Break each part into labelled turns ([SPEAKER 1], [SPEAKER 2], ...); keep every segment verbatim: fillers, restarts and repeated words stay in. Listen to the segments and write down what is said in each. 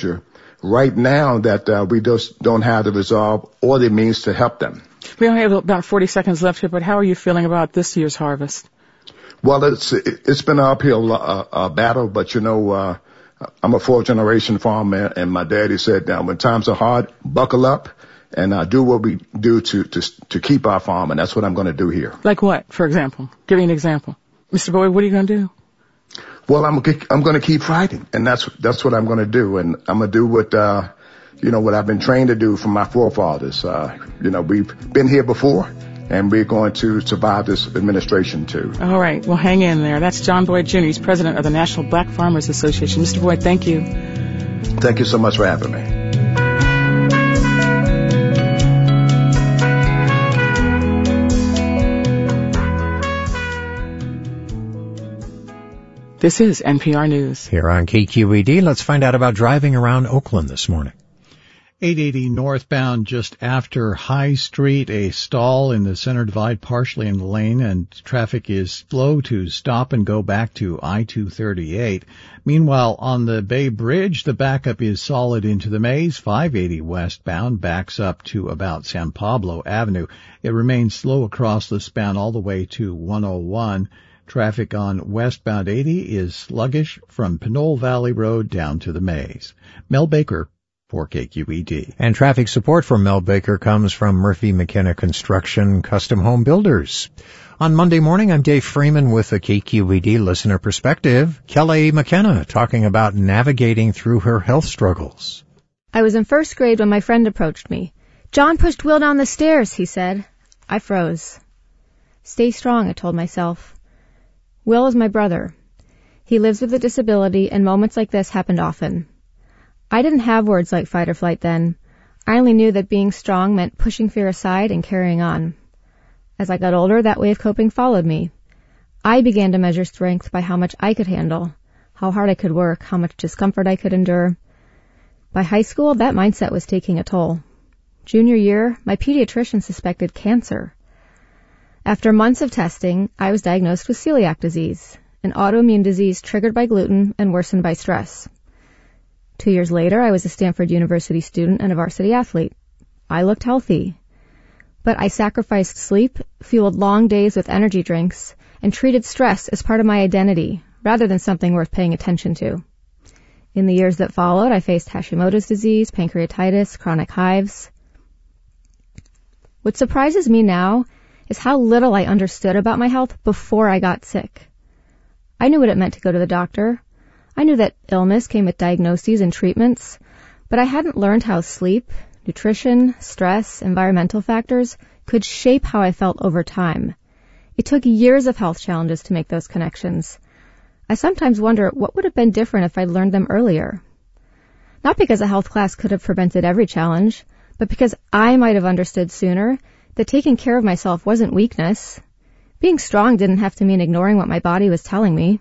[SPEAKER 1] future right now that uh, we just don't have the resolve or the means to help them.
[SPEAKER 2] We only have about forty seconds left here, but how are you feeling about this year's harvest?
[SPEAKER 1] Well, it's it's been an uphill uh, uh, battle, but you know, uh, I'm a fourth generation farmer, and my daddy said, "Now, when times are hard, buckle up and uh, do what we do to to to keep our farm," and that's what I'm going to do here.
[SPEAKER 2] Like what, for example? Give me an example, Mister Boyd. What are you going to do?
[SPEAKER 1] Well, I'm I'm going to keep fighting, and that's that's what I'm going to do, and I'm going to do what uh, you know what I've been trained to do from my forefathers. Uh, you know, we've been here before. And we're going to survive this administration, too.
[SPEAKER 2] All right. Well, hang in there. That's John Boyd Junior He's president of the National Black Farmers Association. Mister Boyd, thank you.
[SPEAKER 1] Thank you so much for having me.
[SPEAKER 2] This is N P R News.
[SPEAKER 3] Here on K Q E D, let's find out about driving around Oakland this morning.
[SPEAKER 4] eight eighty northbound just after High Street, a stall in the center divide partially in the lane, and traffic is slow to stop and go back to I two thirty-eight. Meanwhile, on the Bay Bridge, the backup is solid into the maze. five eighty westbound backs up to about San Pablo Avenue. It remains slow across the span all the way to one oh one. Traffic on westbound eighty is sluggish from Pinole Valley Road down to the maze. Mel Baker for K Q E D.
[SPEAKER 3] And traffic support from Mel Baker comes from Murphy McKenna Construction Custom Home Builders. On Monday morning, I'm Dave Freeman with the K Q E D Listener Perspective. Kelly McKenna talking about navigating through her health struggles.
[SPEAKER 5] I was in first grade when my friend approached me. "John pushed Will down the stairs," he said. I froze. "Stay strong," I told myself. Will is my brother. He lives with a disability, and moments like this happened often. I didn't have words like fight or flight then. I only knew that being strong meant pushing fear aside and carrying on. As I got older, that way of coping followed me. I began to measure strength by how much I could handle, how hard I could work, how much discomfort I could endure. By high school, that mindset was taking a toll. Junior year, my pediatrician suspected cancer. After months of testing, I was diagnosed with celiac disease, an autoimmune disease triggered by gluten and worsened by stress. Two years later, I was a Stanford University student and a varsity athlete. I looked healthy. But I sacrificed sleep, fueled long days with energy drinks, and treated stress as part of my identity, rather than something worth paying attention to. In the years that followed, I faced Hashimoto's disease, pancreatitis, chronic hives. What surprises me now is how little I understood about my health before I got sick. I knew what it meant to go to the doctor. I knew that illness came with diagnoses and treatments, but I hadn't learned how sleep, nutrition, stress, environmental factors could shape how I felt over time. It took years of health challenges to make those connections. I sometimes wonder what would have been different if I'd learned them earlier. Not because a health class could have prevented every challenge, but because I might have understood sooner that taking care of myself wasn't weakness. Being strong didn't have to mean ignoring what my body was telling me.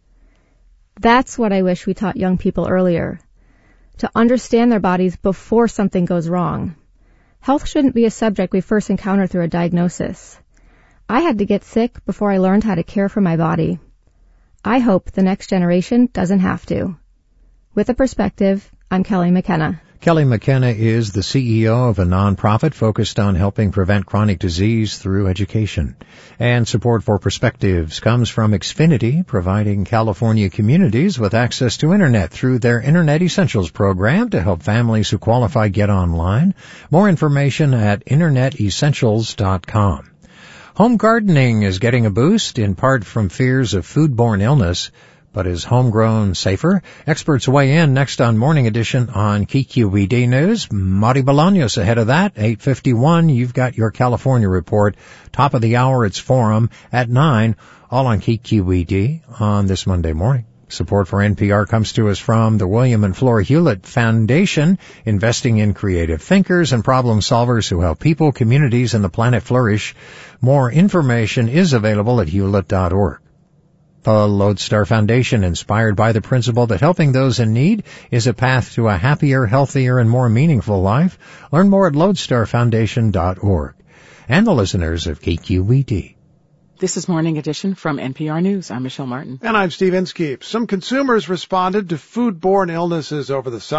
[SPEAKER 5] That's what I wish we taught young people earlier, to understand their bodies before something goes wrong. Health shouldn't be a subject we first encounter through a diagnosis. I had to get sick before I learned how to care for my body. I hope the next generation doesn't have to. With a perspective, I'm Kelly McKenna.
[SPEAKER 3] Kelly McKenna is the C E O of a nonprofit focused on helping prevent chronic disease through education. And support for Perspectives comes from Xfinity, providing California communities with access to Internet through their Internet Essentials program to help families who qualify get online. More information at internet essentials dot com. Home gardening is getting a boost, in part from fears of foodborne illness. But is homegrown safer? Experts weigh in next on Morning Edition on K Q E D News. Marty Bolaños ahead of that. eight fifty-one, you've got your California report. Top of the hour, it's Forum at nine, all on K Q E D on this Monday morning. Support for N P R comes to us from the William and Flora Hewlett Foundation, investing in creative thinkers and problem solvers who help people, communities, and the planet flourish. More information is available at hewlett dot org. The Lodestar Foundation, inspired by the principle that helping those in need is a path to a happier, healthier, and more meaningful life. Learn more at lodestar foundation dot org. And the listeners of K Q E D.
[SPEAKER 2] This is Morning Edition from N P R News. I'm Michelle Martin.
[SPEAKER 6] And I'm Steve Inskeep. Some consumers responded to foodborne illnesses over the summer by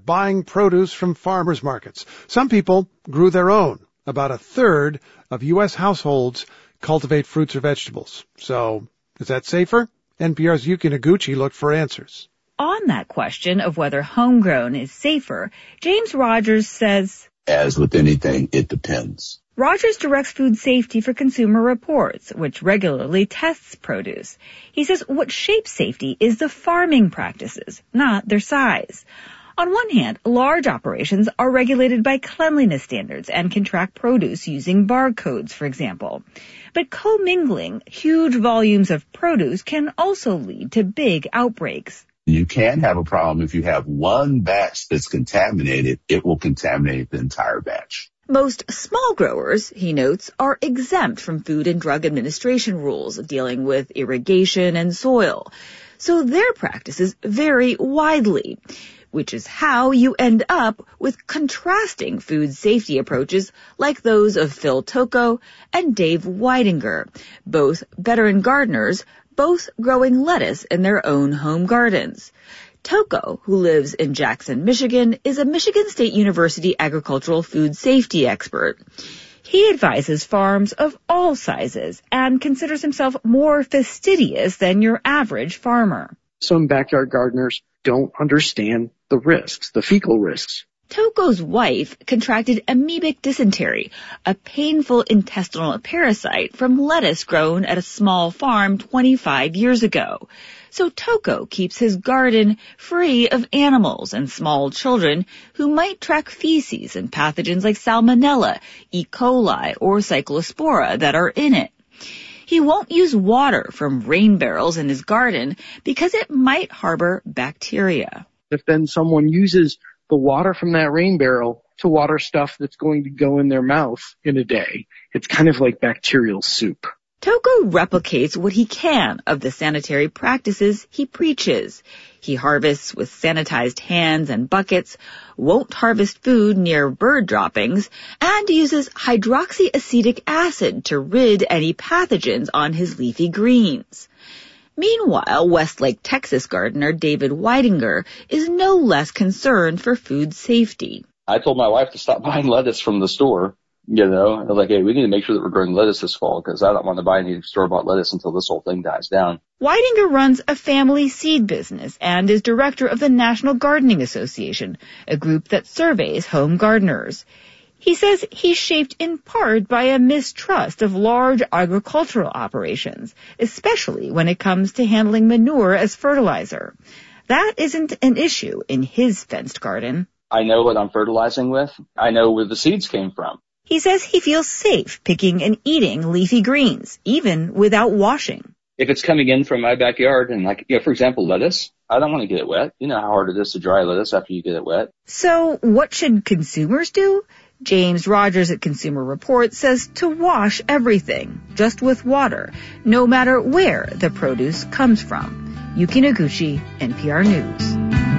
[SPEAKER 6] buying produce from farmers markets. Some people grew their own. About a third of U S households cultivate fruits or vegetables. So, is that safer? N P R's Yuki Noguchi looked for answers.
[SPEAKER 7] On that question of whether homegrown is safer, James Rogers says,
[SPEAKER 8] as with anything, it depends.
[SPEAKER 7] Rogers directs Food Safety for Consumer Reports, which regularly tests produce. He says what shapes safety is the farming practices, not their size. On one hand, large operations are regulated by cleanliness standards and can track produce using barcodes, for example. But commingling huge volumes of produce can also lead to big outbreaks.
[SPEAKER 8] You can have a problem if you have one batch that's contaminated, it will contaminate the entire batch.
[SPEAKER 7] Most small growers, he notes, are exempt from Food and Drug Administration rules dealing with irrigation and soil. So their practices vary widely, which is how you end up with contrasting food safety approaches like those of Phil Tocco and Dave Weidinger, both veteran gardeners, both growing lettuce in their own home gardens. Tocco, who lives in Jackson, Michigan, is a Michigan State University agricultural food safety expert. He advises farms of all sizes and considers himself more fastidious than your average farmer.
[SPEAKER 9] Some backyard gardeners don't understand the risks, the fecal risks.
[SPEAKER 7] Tocco's wife contracted amoebic dysentery, a painful intestinal parasite from lettuce grown at a small farm twenty-five years ago. So Tocco keeps his garden free of animals and small children who might track feces and pathogens like Salmonella, E. coli, or Cyclospora that are in it. He won't use water from rain barrels in his garden because it might harbor bacteria.
[SPEAKER 9] If then someone uses the water from that rain barrel to water stuff that's going to go in their mouth in a day, it's kind of like bacterial soup.
[SPEAKER 7] Tocco replicates what he can of the sanitary practices he preaches. He harvests with sanitized hands and buckets, won't harvest food near bird droppings, and uses hydroxyacetic acid to rid any pathogens on his leafy greens. Meanwhile, Westlake, Texas gardener David Weidinger is no less concerned for food safety.
[SPEAKER 10] I told my wife to stop buying lettuce from the store. You know, I was like, hey, we need to make sure that we're growing lettuce this fall because I don't want to buy any store-bought lettuce until this whole thing dies down.
[SPEAKER 7] Weidinger runs a family seed business and is director of the National Gardening Association, a group that surveys home gardeners. He says he's shaped in part by a mistrust of large agricultural operations, especially when it comes to handling manure as fertilizer. That isn't an issue in his fenced garden.
[SPEAKER 10] I know what I'm fertilizing with. I know where the seeds came from.
[SPEAKER 7] He says he feels safe picking and eating leafy greens, even without washing.
[SPEAKER 10] If it's coming in from my backyard and, like, you know, for example, lettuce, I don't want to get it wet. You know how hard it is to dry lettuce after you get it wet.
[SPEAKER 7] So what should consumers do? James Rogers at Consumer Reports says to wash everything, just with water, no matter where the produce comes from. Yuki Noguchi, N P R News.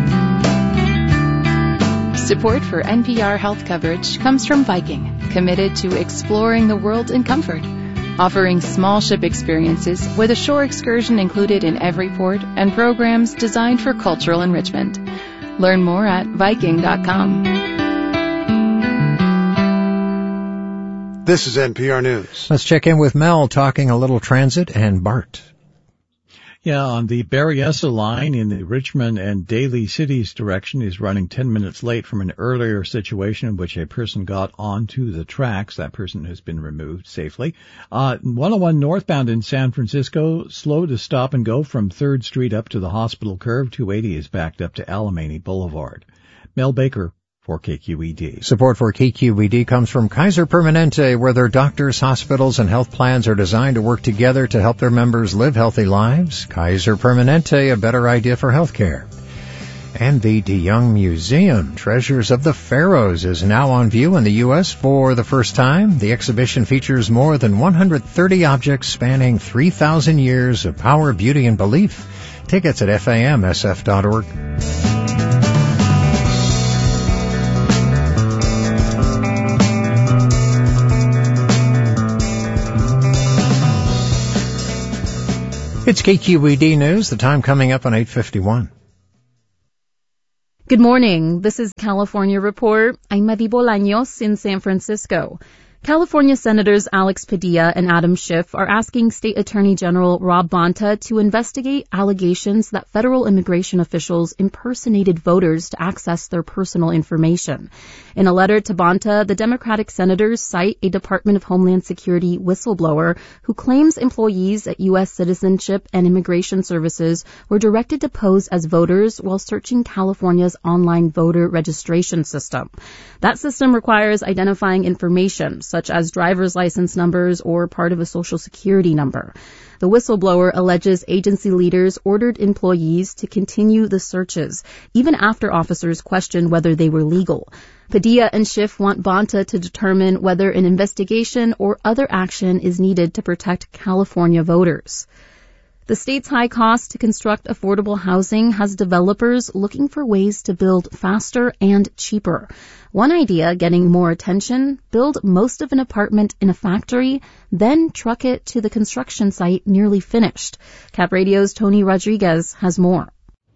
[SPEAKER 11] Support for N P R health coverage comes from Viking, committed to exploring the world in comfort, offering small ship experiences with a shore excursion included in every port and programs designed for cultural enrichment. Learn more at Viking dot com.
[SPEAKER 6] This is N P R News.
[SPEAKER 3] Let's check in with Mel talking a little transit and Bart.
[SPEAKER 4] Yeah, on the Berryessa line in the Richmond and Daly Cities direction is running ten minutes late from an earlier situation in which a person got onto the tracks. That person has been removed safely. Uh, one oh one northbound in San Francisco, slow to stop and go from third Street up to the hospital curve. two eighty is backed up to Alamany Boulevard. Mel Baker for K Q E D.
[SPEAKER 3] Support for K Q E D comes from Kaiser Permanente, where their doctors, hospitals, and health plans are designed to work together to help their members live healthy lives. Kaiser Permanente, a better idea for healthcare. And the DeYoung Museum, Treasures of the Pharaohs, is now on view in the U S for the first time. The exhibition features more than one hundred thirty objects spanning three thousand years of power, beauty, and belief. Tickets at F A M S F dot org. It's K Q E D News, the time coming up on eight fifty-one.
[SPEAKER 12] Good morning. This is California Report. I'm Madi Bolaños in San Francisco. California Senators Alex Padilla and Adam Schiff are asking State Attorney General Rob Bonta to investigate allegations that federal immigration officials impersonated voters to access their personal information. In a letter to Bonta, the Democratic senators cite a Department of Homeland Security whistleblower who claims employees at U S Citizenship and Immigration Services were directed to pose as voters while searching California's online voter registration system. That system requires identifying information, such as driver's license numbers or part of a social security number. The whistleblower alleges agency leaders ordered employees to continue the searches, even after officers questioned whether they were legal. Padilla and Schiff want Bonta to determine whether an investigation or other action is needed to protect California voters. The state's high cost to construct affordable housing has developers looking for ways to build faster and cheaper. One idea getting more attention, build most of an apartment in a factory, then truck it to the construction site nearly finished. Cap Radio's Tony Rodriguez has more.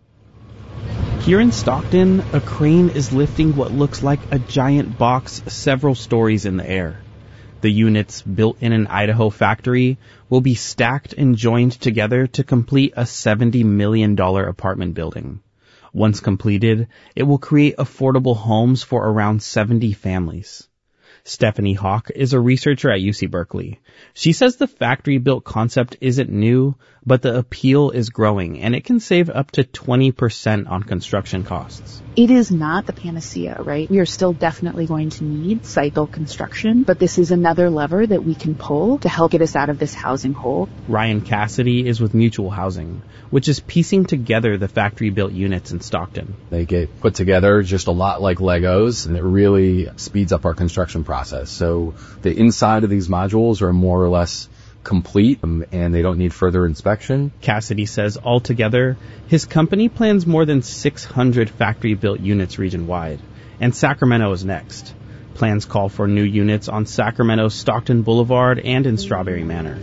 [SPEAKER 13] Here in Stockton, a crane is lifting what looks like a giant box several stories in the air. The units, built in an Idaho factory, will be stacked and joined together to complete a seventy million dollars apartment building. Once completed, it will create affordable homes for around seventy families. Stephanie Hawk is a researcher at U C Berkeley. She says the factory-built concept isn't new, but the appeal is growing, and it can save up to twenty percent on construction costs.
[SPEAKER 14] It is not the panacea, right? We are still definitely going to need site-built construction, but this is another lever that we can pull to help get us out of this housing hole.
[SPEAKER 13] Ryan Cassidy is with Mutual Housing, which is piecing together the factory-built units in Stockton.
[SPEAKER 15] They get put together just a lot like Legos, and it really speeds up our construction process. So the inside of these modules are more or less complete, um, and they don't need further inspection.
[SPEAKER 13] Cassidy says altogether, his company plans more than six hundred factory-built units region-wide, and Sacramento is next. Plans call for new units on Sacramento's Stockton Boulevard and in Strawberry Manor.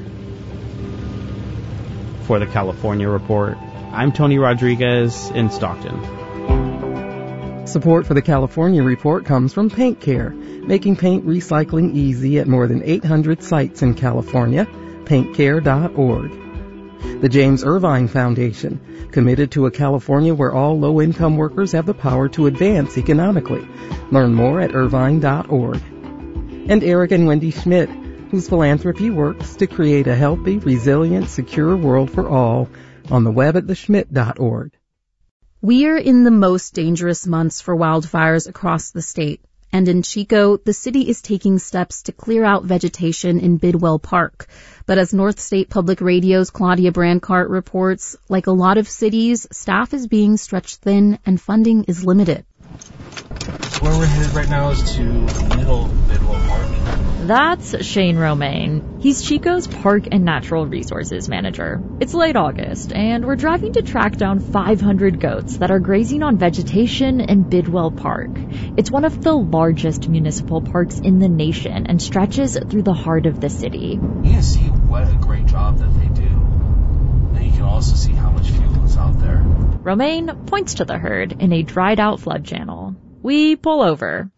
[SPEAKER 13] For the California Report, I'm Tony Rodriguez in Stockton.
[SPEAKER 16] Support for the California Report comes from Paint Care, making paint recycling easy at more than eight hundred sites in California. paint care dot org. The James Irvine Foundation, committed to a California where all low-income workers have the power to advance economically. Learn more at irvine dot org. And Eric and Wendy Schmidt, whose philanthropy works to create a healthy, resilient, secure world for all, on the web at the schmidt dot org.
[SPEAKER 12] We're in the most dangerous months for wildfires across the state. And in Chico, the city is taking steps to clear out vegetation in Bidwell Park. But as North State Public Radio's Claudia Brancart reports, like a lot of cities, staff is being stretched thin and funding is limited.
[SPEAKER 17] Where we're headed right now is to Middle Bidwell Park.
[SPEAKER 18] That's Shane Romaine. He's Chico's Park and Natural Resources Manager. It's late August, and we're driving to track down five hundred goats that are grazing on vegetation in Bidwell Park. It's one of the largest municipal parks in the nation and stretches through the heart of the city.
[SPEAKER 17] You can see what a great job that they do. And you can also see how much fuel is out there.
[SPEAKER 18] Romaine points to the herd in a dried-out flood channel. We pull over.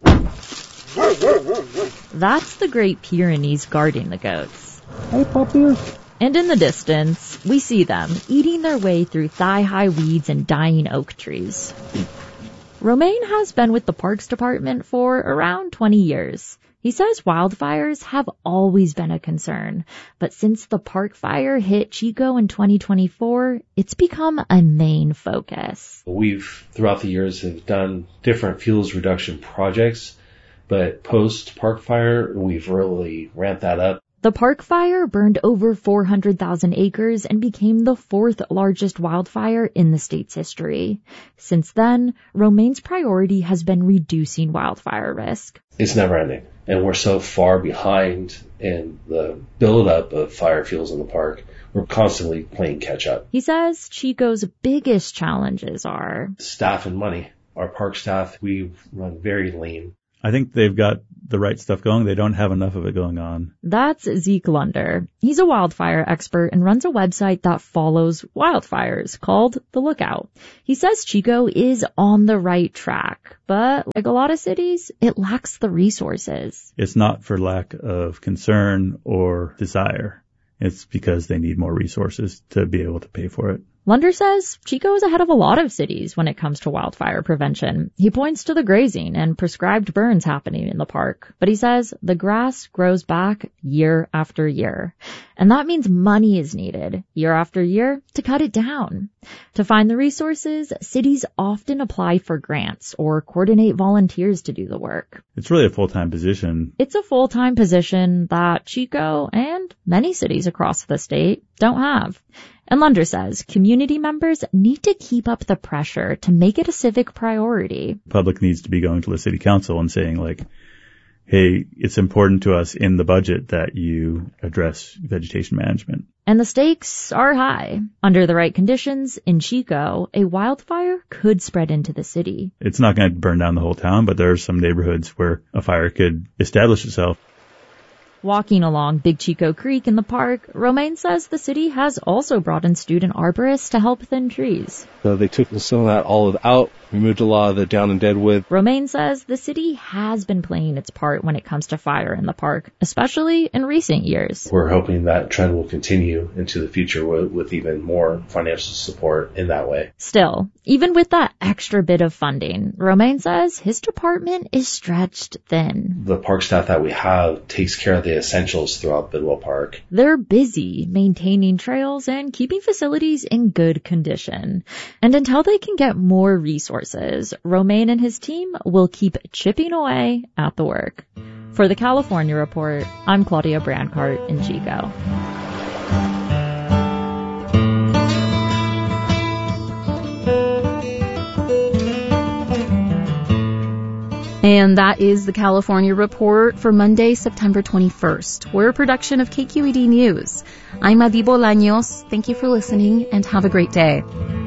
[SPEAKER 18] That's the Great Pyrenees guarding the goats.
[SPEAKER 16] Hey, puppies.
[SPEAKER 18] And in the distance, we see them eating their way through thigh-high weeds and dying oak trees. Romaine has been with the Parks Department for around twenty years. He says wildfires have always been a concern, but since the park fire hit Chico in twenty twenty-four, it's become a main focus.
[SPEAKER 19] We've, throughout the years, have done different fuels reduction projects, but post-park fire, we've really ramped that up.
[SPEAKER 18] The park fire burned over four hundred thousand acres and became the fourth largest wildfire in the state's history. Since then, Romaine's priority has been reducing wildfire risk.
[SPEAKER 19] It's never ending, and we're so far behind in the buildup of fire fuels in the park. We're constantly playing catch up.
[SPEAKER 18] He says Chico's biggest challenges are
[SPEAKER 19] staff and money. Our park staff, we run very lean.
[SPEAKER 20] I think they've got the right stuff going. They don't have enough of it going on.
[SPEAKER 18] That's Zeke Lunder. He's a wildfire expert and runs a website that follows wildfires called The Lookout. He says Chico is on the right track, but like a lot of cities, it lacks the resources.
[SPEAKER 20] It's not for lack of concern or desire. It's because they need more resources to be able to pay for it.
[SPEAKER 18] Lunder says Chico is ahead of a lot of cities when it comes to wildfire prevention. He points to the grazing and prescribed burns happening in the park, but he says the grass grows back year after year. And that means money is needed year after year to cut it down. To find the resources, cities often apply for grants or coordinate volunteers to do the work.
[SPEAKER 20] It's really a full-time position.
[SPEAKER 18] It's a full-time position that Chico and many cities across the state don't have. And Lunder says community members need to keep up the pressure to make it a civic priority.
[SPEAKER 20] Public needs to be going to the city council and saying, like, hey, it's important to us in the budget that you address vegetation management.
[SPEAKER 18] And the stakes are high. Under the right conditions, in Chico, a wildfire could spread into the city.
[SPEAKER 20] It's not going to burn down the whole town, but there are some neighborhoods where a fire could establish itself.
[SPEAKER 18] Walking along Big Chico Creek in the park, Romaine says the city has also brought in student arborists to help thin trees.
[SPEAKER 19] So they took some of that olive out, removed a lot of the down and dead wood.
[SPEAKER 18] Romaine says the city has been playing its part when it comes to fire in the park, especially in recent years.
[SPEAKER 19] We're hoping that trend will continue into the future with, with even more financial support in that way.
[SPEAKER 18] Still, even with that extra bit of funding, Romaine says his department is stretched thin.
[SPEAKER 19] The park staff that we have takes care of the essentials throughout Bidwell Park.
[SPEAKER 18] They're busy maintaining trails and keeping facilities in good condition. And until they can get more resources, Romaine and his team will keep chipping away at the work. For the California Report, I'm Claudia Brancart in Chico.
[SPEAKER 12] And that is the California Report for Monday, September twenty-first. We're a production of K Q E D News. I'm Madi Bolaños. Thank you for listening and have a great day.